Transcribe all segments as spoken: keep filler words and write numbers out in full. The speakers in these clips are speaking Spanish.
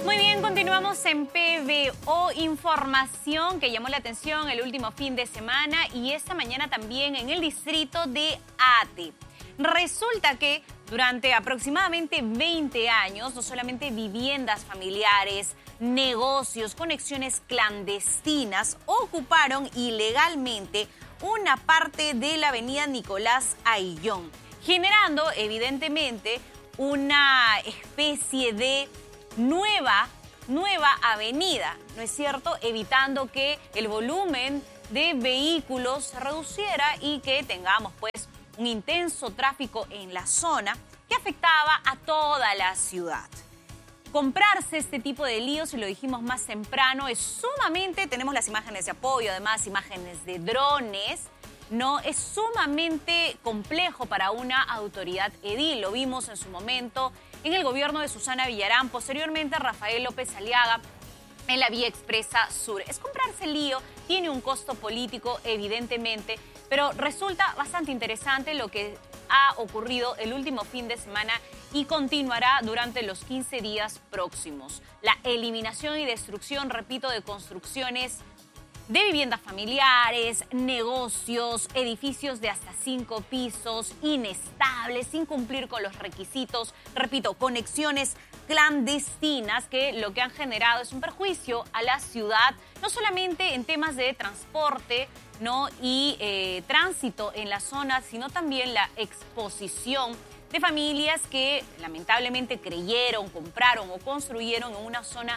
Muy bien, continuamos en P B O. Información que llamó la atención el último fin de semana y esta mañana también en el distrito de Ate. Resulta que durante aproximadamente veinte años, no solamente viviendas familiares, negocios, conexiones clandestinas ocuparon ilegalmente una parte de la avenida Nicolás Ayllón, generando evidentemente una especie de nueva, nueva avenida, ¿no es cierto? Evitando que el volumen de vehículos se reduciera y que tengamos pues un intenso tráfico en la zona que afectaba a toda la ciudad. Comprarse este tipo de líos, y lo dijimos más temprano, es sumamente, tenemos las imágenes de apoyo, además imágenes de drones, ¿no? Es sumamente complejo para una autoridad edil. Lo vimos en su momento en el gobierno de Susana Villarán, posteriormente Rafael López Aliaga en la Vía Expresa Sur. Es comprarse el lío, tiene un costo político evidentemente, pero resulta bastante interesante lo que ha ocurrido el último fin de semana y continuará durante los quince días próximos. La eliminación y destrucción, repito, de construcciones de viviendas familiares, negocios, edificios de hasta cinco pisos, inestables, sin cumplir con los requisitos, repito, conexiones clandestinas que lo que han generado es un perjuicio a la ciudad, no solamente en temas de transporte, ¿no? y eh, tránsito en la zona, sino también la exposición de familias que lamentablemente creyeron, compraron o construyeron en una zona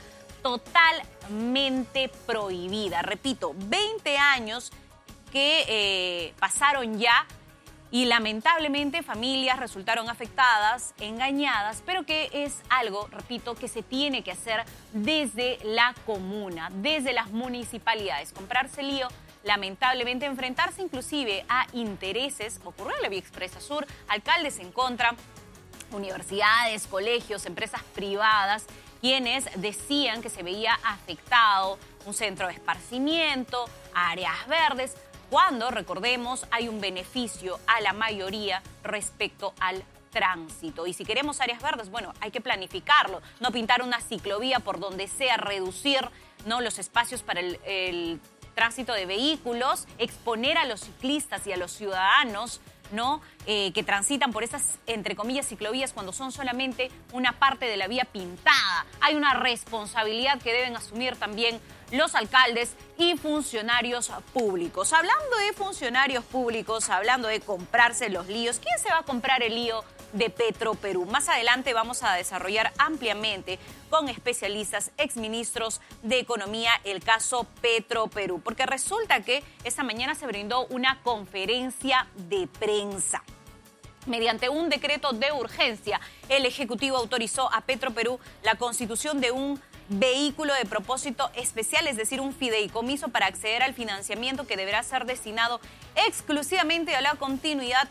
totalmente prohibida. Repito, veinte años que eh, pasaron ya y lamentablemente familias resultaron afectadas, engañadas, pero que es algo, repito, que se tiene que hacer desde la comuna, desde las municipalidades. Comprarse lío, lamentablemente enfrentarse inclusive a intereses, ocurrió en la Vía Expresa Sur, alcaldes en contra, universidades, colegios, empresas privadas, quienes decían que se veía afectado un centro de esparcimiento, áreas verdes, cuando, recordemos, hay un beneficio a la mayoría respecto al tránsito. Y si queremos áreas verdes, bueno, hay que planificarlo, no pintar una ciclovía por donde sea, reducir, ¿no? los espacios para el, el tránsito de vehículos, exponer a los ciclistas y a los ciudadanos, ¿no? Eh, que transitan por esas, entre comillas, ciclovías cuando son solamente una parte de la vía pintada. Hay una responsabilidad que deben asumir también los alcaldes y funcionarios públicos. Hablando de funcionarios públicos, hablando de comprarse los líos, ¿quién se va a comprar el lío de Petroperú? Más adelante vamos a desarrollar ampliamente con especialistas, exministros de Economía, el caso Petroperú, porque resulta que esta mañana se brindó una conferencia de prensa. Mediante un decreto de urgencia, el Ejecutivo autorizó a Petroperú la constitución de un vehículo de propósito especial, es decir, un fideicomiso para acceder al financiamiento que deberá ser destinado exclusivamente a la continuidad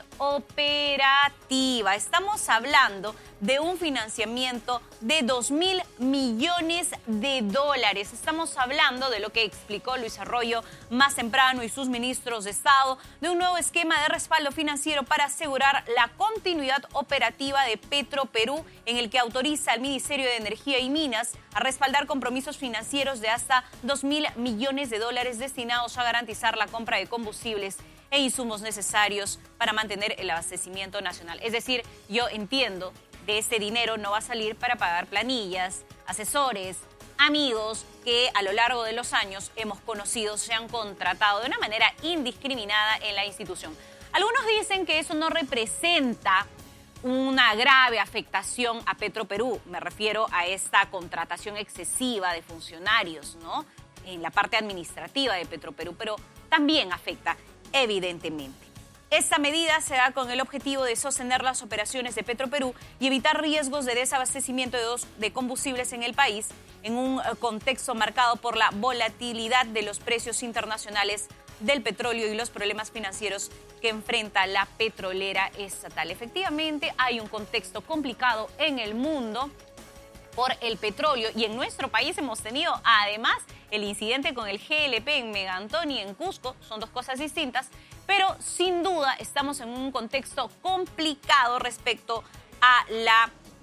operativa. Estamos hablando de un financiamiento de dos mil millones de dólares. Estamos hablando de lo que explicó Luis Arroyo más temprano y sus ministros de Estado, de un nuevo esquema de respaldo financiero para asegurar la continuidad operativa de Petroperú, en el que autoriza al Ministerio de Energía y Minas a respaldar compromisos financieros de hasta dos mil millones de dólares destinados a garantizar la compra de combustibles e insumos necesarios para mantener el abastecimiento nacional. Es decir, yo entiendo que este dinero no va a salir para pagar planillas, asesores, amigos que a lo largo de los años hemos conocido, se han contratado de una manera indiscriminada en la institución. Algunos dicen que eso no representa una grave afectación a Petroperú. Me refiero a esta contratación excesiva de funcionarios, ¿no? En la parte administrativa de Petroperú, pero también afecta, evidentemente. Esta medida se da con el objetivo de sostener las operaciones de Petroperú y evitar riesgos de desabastecimiento de, dos, de combustibles en el país en un contexto marcado por la volatilidad de los precios internacionales del petróleo y los problemas financieros que enfrenta la petrolera estatal. Efectivamente, hay un contexto complicado en el mundo por el petróleo y en nuestro país hemos tenido además el incidente con el G L P en Megantón y en Cusco, son dos cosas distintas, pero sin duda estamos en un contexto complicado respecto a la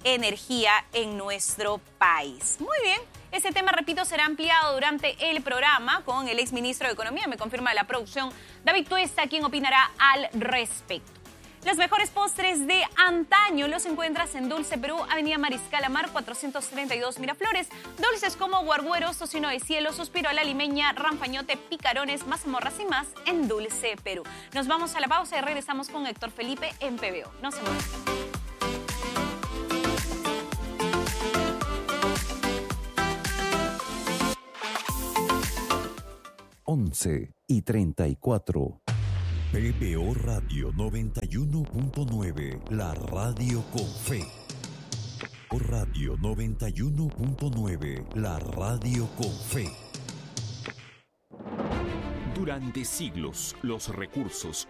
energía en nuestro país. Muy bien, ese tema, repito, será ampliado durante el programa con el exministro de Economía, me confirma la producción, David Tuesta, quien opinará al respecto. Los mejores postres de antaño los encuentras en Dulce Perú, Avenida Mariscal Amar, cuatrocientos treinta y dos Miraflores. Dulces como guargueros, tocino de cielo, suspiro a la limeña, rampañote, picarones, mazamorras y más en Dulce Perú. Nos vamos a la pausa y regresamos con Héctor Felipe en P B O. No se muevan. once y treinta y cuatro. P B O Radio noventa y uno punto nueve, la radio con fe. Radio noventa y uno punto nueve, la radio con fe. Durante siglos, los recursos